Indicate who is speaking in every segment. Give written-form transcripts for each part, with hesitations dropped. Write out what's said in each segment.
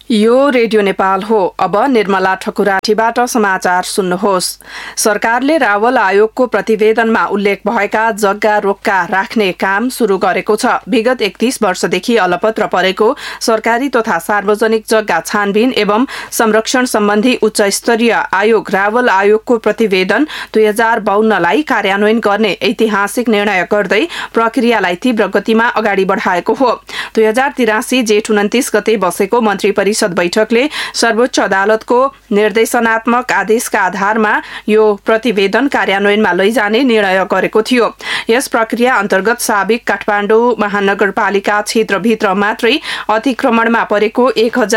Speaker 1: यो रेडियो नेपाल हो। अब निर्मला ठकुराठीबाट समाचार सुन्नुहोस्। सरकारले रावल आयोगको प्रतिवेदनमा उल्लेख भएका जग्गा रोक्का राख्ने काम शुरू गरेको छ। विगत 31 वर्षदेखि अलपत्र परेको सरकारी तथा सार्वजनिक जग्गा छानबिन एवं संरक्षण सम्बन्धी उच्च स्तरीय आयोग रावल आयोगको प्रतिवेदन 2052लाई कार्यान्वयन गर्ने ऐतिहासिक निर्णय गर्दै प्रक्रियालाई तीव्र गतिमा अगाडि बढाएको हो। 2083 जेठ 29 गते बसेको मन्त्री परिषद बैठकले सर्वोच्च अदालतको निर्देशनात्मक आदेशका आधारमा यो प्रतिवेदन कार्यान्वयनमा लैजाने निर्णय गरेको थियो। यस प्रक्रिया अन्तर्गत साबिक काठमाडौँ महानगरपालिका क्षेत्रभित्र मात्रै अतिक्रमणमा परेको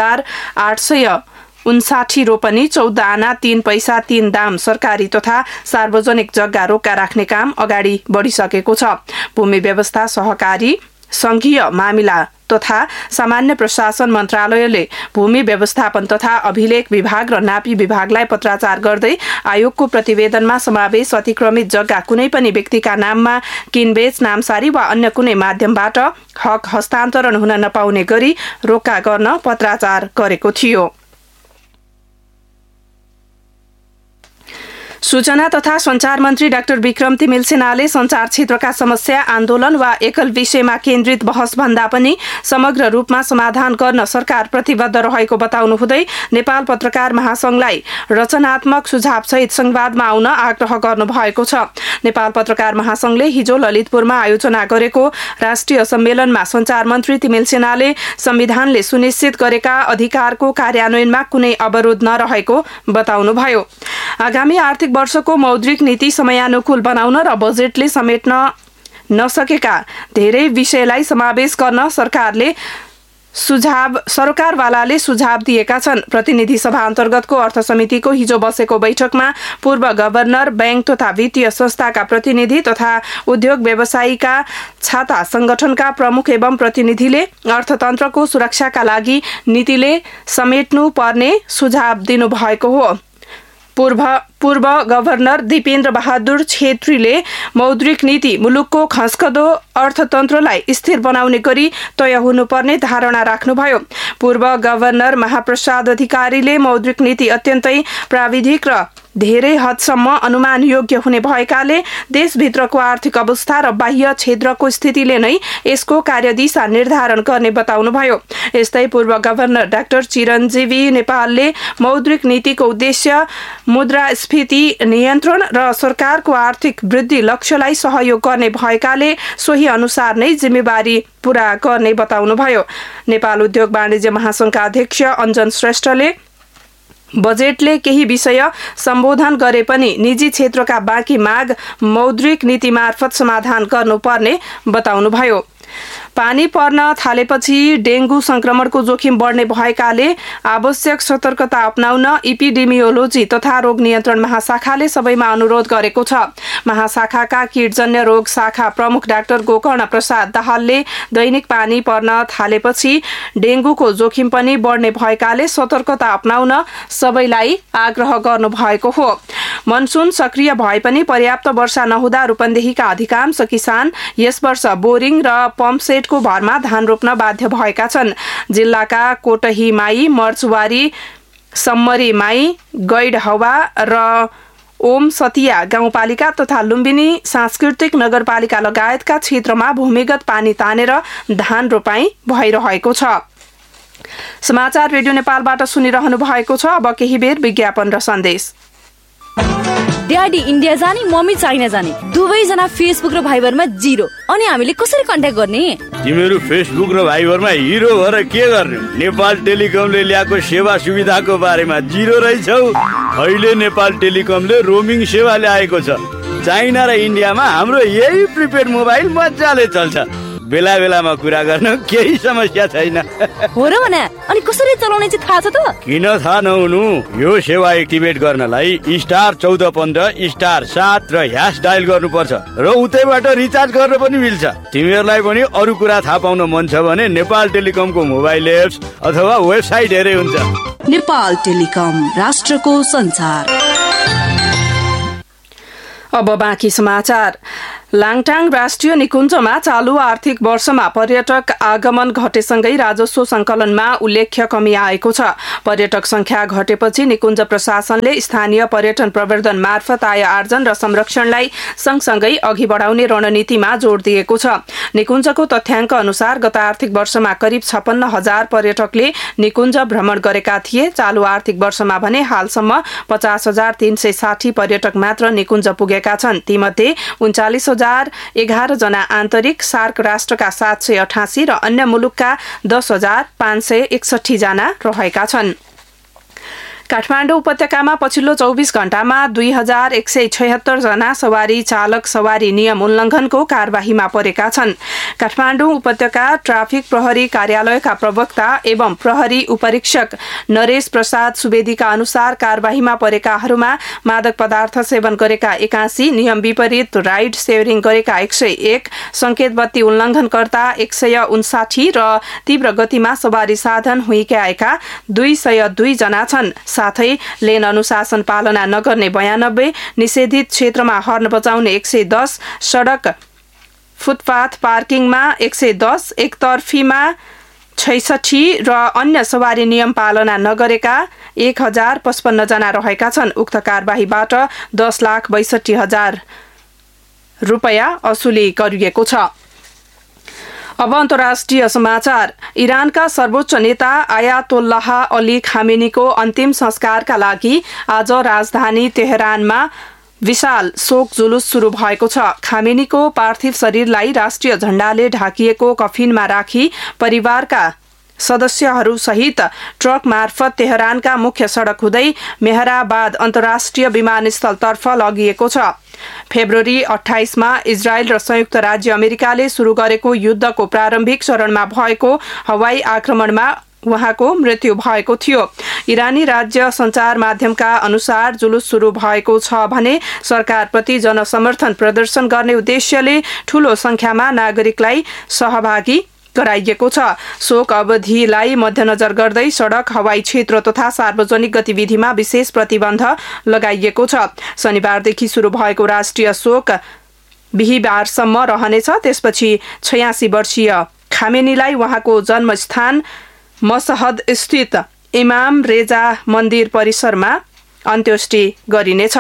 Speaker 1: 1859 रोपनी 14 आना 3 पैसा 3 दाम सरकारी तथा सार्वजनिक जग्गा रोक्का राख्ने काम अगाडि बढिसकेको छ। भूमि व्यवस्था सहकारी संघीय मामिला तथा सामान्य प्रशासन मन्त्रालयले भूमि व्यवस्थापन तथा अभिलेख विभाग र नापी विभागलाई पत्राचार गर्दै आयोगको प्रतिवेदनमा समावेश अतिक्रमित जग्गा कुनै पनि व्यक्तिका नाममा किनबेच नामसारी वा अन्य कुनै माध्यमबाट हक हस्तान्तरण हुन नपाउने गरी रोक्का गर्न पत्राचार गरेको थियो। सूचना तथा संचार मन्त्री डाक्टर विक्रम तिमिल सिन्हाले संचार क्षेत्रका समस्या आन्दोलन वा एकल विषयमा केन्द्रित बहस भन्दा पनि समग्र रूपमा समाधान गर्न सरकार प्रतिबद्ध रहेको बताउनुहुँदै नेपाल पत्रकार महासंघलाई रचनात्मक सुझावसहित संवादमा आउन आग्रह गर्नुभएको छ। नेपाल पत्रकार महासंघले हिजो ललितपुरमा आयोजना गरेको राष्ट्रिय सम्मेलनमा संचार मन्त्री तिमिल सिन्हाले संविधानले सुनिश्चित गरेका अधिकारको कार्यान्वयनमा कुनै अवरोध नरहेको बताउनुभयो। आगामी आर्थिक वर्षको मौद्रिक नीति समयानुकूल बनाउन र बजेटले समेट्न नसकेका धेरै विषयलाई समावेश गर्न सरकारवालाले सुझाव दिएका छन्। प्रतिनिधि सभा अन्तर्गतको अर्थ समितिको हिजो बसेको बैठकमा पूर्व गभर्नर, बैंक तथा वित्तीय संस्थाका प्रतिनिधि तथा उद्योग व्यवसायीका छाता संगठनका प्रमुख एवं प्रतिनिधिले अर्थतन्त्रको सुरक्षाका लागि नीतिले समेट्नु पर्ने सुझाव दिनुभएको हो। पूर्व गभर्नर दीपेन्द्र बहादुर छेत्रीले मौद्रिक नीति मुलुकको खस्कदो अर्थतन्त्रलाई स्थिर बनाउने गरी तय हुनुपर्ने धारणा राख्नुभयो। पूर्व गभर्नर महाप्रसाद अधिकारीले मौद्रिक नीति अत्यन्तै प्राविधिक र धेरै हदसम्म अनुमान योग्य हुने भएकाले देशभित्रको आर्थिक अवस्था र बाह्य क्षेत्रको स्थितिले नै यसको कार्यदिशा निर्धारण गर्ने बताउनुभयो। यस्तै पूर्व गभर्नर डाक्टर चिरञ्जीवी नेपालले मौद्रिक नीतिको उद्देश्य मुद्रास्फीति नियन्त्रण र सरकारको आर्थिक वृद्धि लक्ष्यलाई सहयोग गर्ने भएकाले सोही अनुसार नै जिम्मेवारी पूरा गर्ने बताउनुभयो। नेपाल उद्योग वाणिज्य महासंघका अध्यक्ष अञ्जन श्रेष्ठले बजेटले केही विषय सम्बोधन गरे पनि निजी क्षेत्रका बाँकी माग मौद्रिक नीति मार्फत समाधान गर्नुपर्ने बताउनुभयो। पानी पर्न थालेपछि डेंगू संक्रमणको जोखिम बढ्ने भएकाले आवश्यक सतर्कता अपनाउन इपिडेमियोलोजी तथा रोग नियन्त्रण महाशाखाले सबैमा अनुरोध गरेको छ। महाशाखाका कीटजन्य रोग शाखा प्रमुख डाक्टर गोकर्ण प्रसाद दाहालले दैनिक पानी पर्न थालेपछि डेंगूको जोखिम पनि बढ्ने भएकाले सतर्कता अपनाउन सबैलाई आग्रह गर्नुभएको हो। मनसुन सक्रिय भए पनि पर्याप्त वर्षा नहुँदा रूपन्देहीका अधिकांश किसान यस वर्ष बोरिङ र पम्प सेटको भरमा धान रोप्न बाध्य भएका छन्। जिल्लाका कोटही माई, मर्चवारी, सम्मरी माई, गैडहवा र ओम सतिया गाउँपालिका तथा लुम्बिनी सांस्कृतिक नगरपालिका लगायतका क्षेत्रमा भूमिगत पानी तानेर धान रोपाई भइरहेको छ। समाचार रेडियो नेपालबाट सुनिरहनु भएको छ। अब केही बेर विज्ञापन र सन्देश।
Speaker 2: ड्याडी इन्डिया जाने, मम्मी चाइना जाने, दुवैजना फेसबुक र भाइबरमा जिरो। अनि हामीले कसरी कन्ट्याक्ट गर्ने?
Speaker 3: तिमीहरू फेसबुक र भाइबरमा हिरो भएर के गर्ने? नेपाल टेलिकमले ल्याएको सेवा सुविधाको बारेमा जिरो रहेछौ। अहिले नेपाल टेलिकमले रोमिङ सेवा ल्याएको छ। चाइना र इन्डियामा हाम्रो यही प्रिपेड मोबाइल मजाले चल्छ। बेला बेलामा कुरा गर्न केही समस्या छैन।
Speaker 2: हो र भने अनि कसरी चलाउने चाहिँ थाहा छ त?
Speaker 3: किन थाहा नहुनु? यो सेवा एक्टिभेट गर्नलाई *1414*7 र # डायल गर्नुपर्छ र उतैबाट रिचार्ज गर्न पनि मिल्छ। तिमीहरूलाई पनि अरू कुरा थाहा पाउन मन छ भने नेपाल टेलिकमको मोबाइल एप्स अथवा वेबसाइट हेरे हुन्छ।
Speaker 4: नेपाल टेलिकम, राष्ट्रको संचार।
Speaker 1: अब बाँकी समाचार। लाङटाङ राष्ट्रिय निकुञ्जमा चालू आर्थिक वर्षमा पर्यटक आगमन घटेसँगै राजस्व संकलनमा उल्लेख्य कमी आएको छ। पर्यटक संख्या घटेपछि निकुञ्ज प्रशासनले स्थानीय पर्यटन प्रवर्धन मार्फत आय आर्जन र संरक्षणलाई सँगसँगै अघि बढाउने रणनीतिमा जोड दिएको छ। निकुञ्जको तथ्याङ्क अनुसार गत आर्थिक वर्षमा करिब 56,000 पर्यटकले निकुञ्ज भ्रमण गरेका थिए। चालू आर्थिक वर्षमा भने हालसम्म 50,360 पर्यटक मात्र निकुञ्ज पुगेका छन्। तीमध्ये 39,011 जना आन्तरिक, सार्क राष्ट्रका 788 र अन्य मुलुकका 10,561 जना रहेका छन्। काठमाडौँ उपत्यकामा पछिल्लो 24 घण्टामा 2,176 जना सवारी चालक सवारी नियम उल्लङ्घनको कारबाहीमा परेका छन्। काठमाडौँ उपत्यका ट्राफिक प्रहरी कार्यालयका प्रवक्ता एवं प्रहरी उपरीक्षक नरेश प्रसाद सुवेदीका अनुसार कारबाहीमा परेकाहरूमा मादक पदार्थ सेवन गरेका 81, नियम विपरीत राइड सेयरिङ गरेका 101, संकेत बत्ती उल्लङ्घनकर्ता 159 र तीव्र गतिमा सवारी साधन हुइक्याएका 202 जना छन्। साथै लेन अनुशासन पालना नगर्ने 92, निषेधित क्षेत्रमा हर्न बजाउने 110, सडक फुटपाथ पार्किङमा 110, एकतर्फीमा 66 र अन्य सवारी नियम पालना नगरेका 1055 जना रहेका छन्। उक्त कारबाहीबाट 10,62,000 रुपैयाँ असुली गरिएको छ। अब अन्तर्राष्ट्रिय समाचार। इरानका सर्वोच्च नेता आयातोल्लाह अली खामेनीको अन्तिम संस्कारका लागि आज राजधानी तेहरानमा विशाल शोक जुलुस सुरु भएको छ। खामेनीको पार्थिव शरीरलाई राष्ट्रिय झण्डाले ढाकिएको कफिनमा राखी परिवारका सदस्यहरू सहित ट्रक मार्फत तेहरानका मुख्य सडक हुँदै मेहराबाद अन्तर्राष्ट्रिय विमानस्थलतर्फ लगिएको छ। फेब्रुअरी 28 मा इजरायल र संयुक्त राज्य अमेरिकाले सुरु गरेको युद्धको प्रारम्भिक चरणमा भएको हवाई आक्रमणमा उहाँको मृत्यु भएको थियो। इरानी राज्य सञ्चार माध्यमका अनुसार जुलुस सुरु भएको छ भने सरकारप्रति जनसमर्थन प्रदर्शन गर्ने उद्देश्यले ठूलो संख्यामा नागरिकलाई सहभागी गराइएको छ। शोक अवधिलाई मध्यनजर गर्दै सडक, हवाई क्षेत्र तथा सार्वजनिक गतिविधिमा विशेष प्रतिबन्ध लगाइएको छ। शनिबारदेखि सुरु भएको राष्ट्रिय शोक बिहिबारसम्म रहनेछ। त्यसपछि 86 वर्षीय खामेनीलाई उहाँको जन्मस्थान मसहद स्थित इमाम रेजा मन्दिर परिसरमा अन्त्येष्टि गरिनेछ।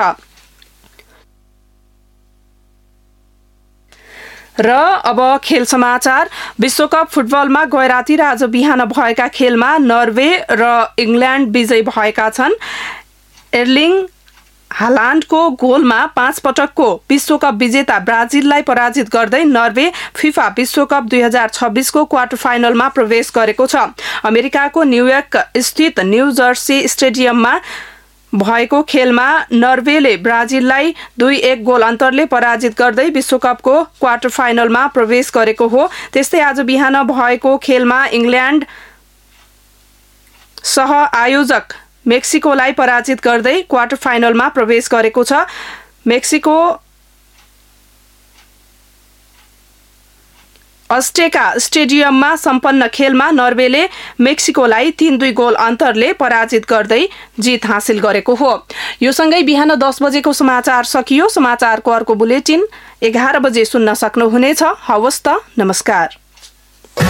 Speaker 1: र अब खेल समाचार। विश्वकप फुटबलमा गएराती र आज बिहान भएका खेलमा नर्वे र इङ्ल्यान्ड विजयी भएका छन्। एर्लिङ हालान्डको गोलमा 5 पटकको विश्वकप विजेता ब्राजिललाई पराजित गर्दै नर्वे फिफा विश्वकप 2026 को क्वार्टर फाइनलमा प्रवेश गरेको छ। अमेरिकाको न्युयोर्क स्थित न्यू जर्सी स्टेडियममा भएको खेलमा नर्वेले ब्राजिललाई 2-1 गोल अन्तरले पराजित गर्दै विश्वकपको क्वार्टर फाइनलमा प्रवेश गरेको हो। त्यस्तै आज बिहान भएको खेलमा इङ्ल्यान्ड सह आयोजक मेक्सिकोलाई पराजित गर्दै क्वार्टर फाइनलमा प्रवेश गरेको छ। मेक्सिको अस्टेका स्टेडियममा सम्पन्न खेलमा नर्वेले मेक्सिकोलाई 3-2 गोल अन्तरले पराजित गर्दै जित हासिल गरेको हो। यो सँगै बिहान 10 बजेको समाचार सकियो। समाचारको अर्को बुलेटिन 11 बजे सुन्न सक्नुहुनेछ। हवस् त, नमस्कार।